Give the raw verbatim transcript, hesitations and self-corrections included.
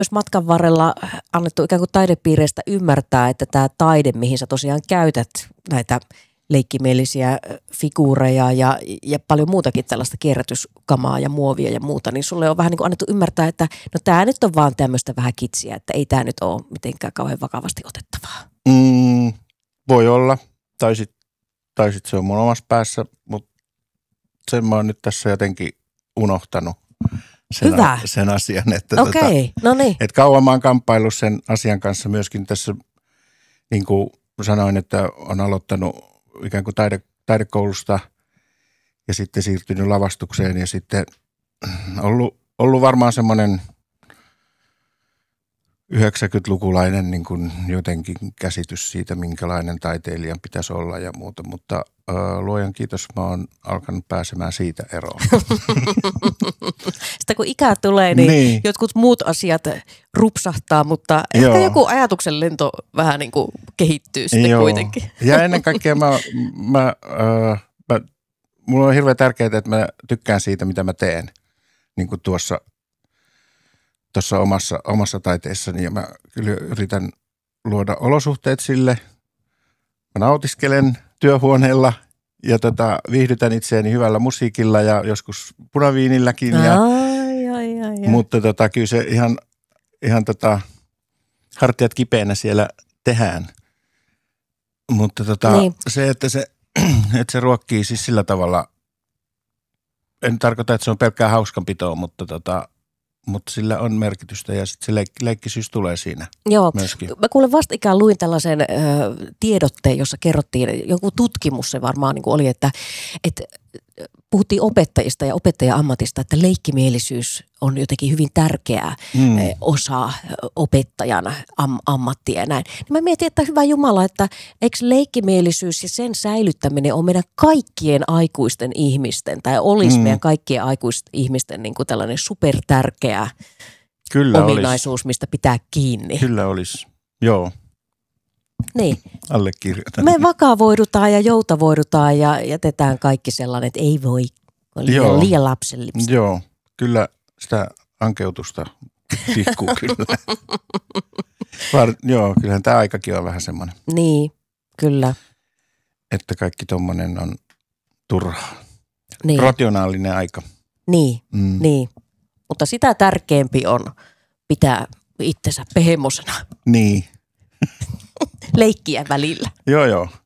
myös matkan varrella annettu ikään kuin taidepiireistä ymmärtää, että tämä taide, mihin sä tosiaan käytät näitä leikkimielisiä figuureja ja, ja paljon muutakin tällaista kierrätyskamaa ja muovia ja muuta, niin sulle on vähän niin kuin annettu ymmärtää, että no tämä nyt on vaan tämmöistä vähän kitsiä, että ei tämä nyt ole mitenkään kauhean vakavasti otettavaa. Mm, voi olla, tai sitten tai sit se on mun omassa päässä, mutta sen mä oon nyt tässä jotenkin unohtanut sen, a, sen asian, että okay, tota, no niin. et kauan mä oon kamppaillut sen asian kanssa myöskin tässä, niin kuin sanoin, että on aloittanut ikään kuin taide, taidekoulusta ja sitten siirtynyt lavastukseen ja sitten ollut, ollut varmaan semmoinen yhdeksänkymmentälukulainen niin kuin jotenkin käsitys siitä, minkälainen taiteilijan pitäisi olla ja muuta, mutta äh, luojan kiitos, mä oon alkanut pääsemään siitä eroon. Sitten kun ikää tulee, niin, niin jotkut muut asiat rupsahtaa, mutta ehkä Joo. joku ajatuksen lento vähän niin kuin kehittyy sitten Joo. kuitenkin. Ja ennen kaikkea mä, mä, äh, mä, mulla on hirveän tärkeää, että mä tykkään siitä, mitä mä teen, niin kuin tuossa tuossa omassa, omassa taiteessani ja mä kyllä yritän luoda olosuhteet sille. Mä nautiskelen työhuoneella ja tota, viihdytän itseäni hyvällä musiikilla ja joskus punaviinilläkin. Ja, ai, ai, ai, ai. Mutta tota, kyllä se ihan, ihan tota, hartiat kipeänä siellä tehdään. Mutta tota, niin. se, että se, että se ruokkii siis sillä tavalla, en tarkoita, että se on pelkkää hauskanpitoa, mutta tota, mutta sillä on merkitystä ja sitten se leik- leikkisyys tulee siinä Joo. myöskin. Mä kuulen vastikään luin tällaisen ö, tiedotteen, jossa kerrottiin, joku tutkimus se varmaan niin kuin oli, että, että puhuttiin opettajista ja opettaja-ammatista, että leikkimielisyys on jotenkin hyvin tärkeä mm. osa opettajan am- ammattia ja näin. Niin mä mietin, että hyvä Jumala, että eikö leikkimielisyys ja sen säilyttäminen on meidän kaikkien aikuisten ihmisten, tai olisi mm. meidän kaikkien aikuisten ihmisten niin kuin tällainen supertärkeä Kyllä ominaisuus, olisi. Mistä pitää kiinni. Kyllä olisi, joo. Niin. Allekirjoitan. Me vakavoidutaan ja joutavoidutaan ja jätetään kaikki sellainen, että ei voi, liian, liian lapsellista. Joo, kyllä sitä ankeutusta tihkuu kyllä. Var, joo, kyllähän tämä aikakin on vähän semmoinen. Niin, kyllä. Että kaikki tommonen on turhaa. Niin. Rationaalinen aika. Niin, mm. niin. Mutta sitä tärkeämpi on pitää itsensä pehemosena. Niin. Leikkiä välillä. Joo, joo.